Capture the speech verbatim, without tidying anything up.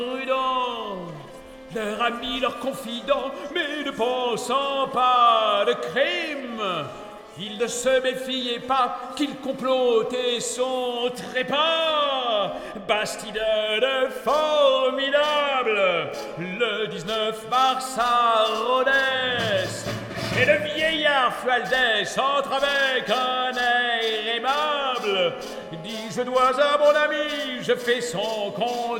prudents, leur ami, leur confident, mais ne pensant pas de crime. Il ne se méfiait pas qu'il complotait son trépas. Bastide formidable, le dix-neuf mars à Rhodes. Et le vieillard Fualdès entre avec un air aimable. Dit, je dois à mon ami, je fais son compte